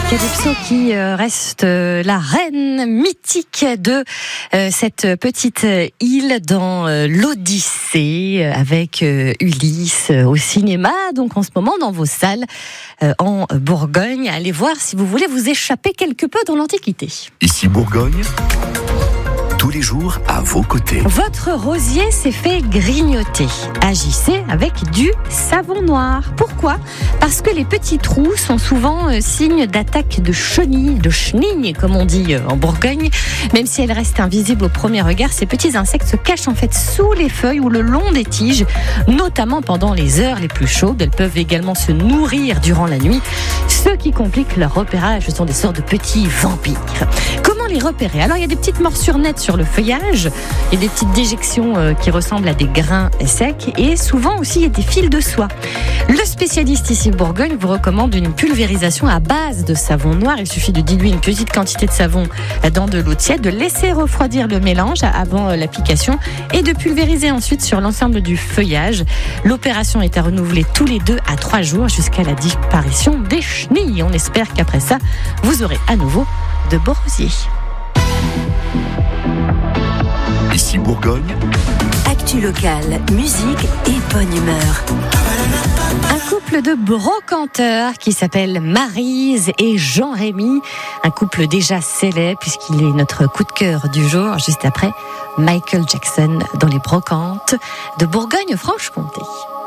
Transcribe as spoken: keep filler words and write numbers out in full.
Calypso qui reste la reine mythique de cette petite île dans l'Odyssée avec Ulysse au cinéma, donc en ce moment dans vos salles en Bourgogne. Allez voir si vous voulez vous échapper quelque peu dans l'Antiquité. Ici Bourgogne, tous les jours à vos côtés. Votre rosier s'est fait grignoter. Agissez avec du savon noir. Pourquoi ? Parce que les petits trous sont souvent euh, signes d'attaque de chenilles, de chenilles comme on dit euh, en Bourgogne. Même si elles restent invisibles au premier regard, ces petits insectes se cachent en fait sous les feuilles ou le long des tiges, notamment pendant les heures les plus chaudes. Elles peuvent également se nourrir durant la nuit. Ce qui complique leur repérage, ce sont des sortes de petits vampires. Comment les repérer ? Alors il y a des petites morsures nettes sur le feuillage, il y a des petites déjections euh, qui ressemblent à des grains secs et souvent aussi il y a des fils de soie. Le spécialiste ici Bourgogne vous recommande une pulvérisation à base de savon noir. Il suffit de diluer une petite quantité de savon dans de l'eau tiède, de laisser refroidir le mélange avant l'application et de pulvériser ensuite sur l'ensemble du feuillage. L'opération est à renouveler tous les deux à trois jours jusqu'à la disparition des chenilles. On espère qu'après ça, vous aurez à nouveau de beaux rosiers. Ici Bourgogne, actu locale, musique et bonne humeur. Un couple de brocanteurs qui s'appelle Maryse et Jean-Rémy. Un couple déjà célèbre puisqu'il est notre coup de cœur du jour, juste après Michael Jackson dans les brocantes de Bourgogne-Franche-Comté.